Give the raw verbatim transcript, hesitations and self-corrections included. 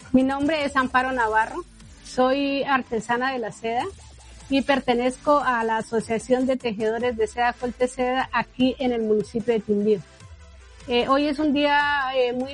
Mi nombre es Amparo Navarro, soy artesana de la seda y pertenezco a la Asociación de Tejedores de Seda Colteseda aquí en el municipio de Quindío. Eh, hoy es un día eh, muy